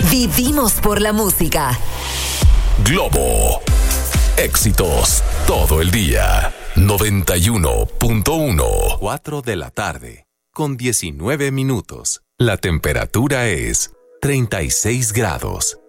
Vivimos por la música. Globo. Éxitos todo el día. 91.1. 4 de la tarde. Con 19 minutos. La temperatura es 36 grados.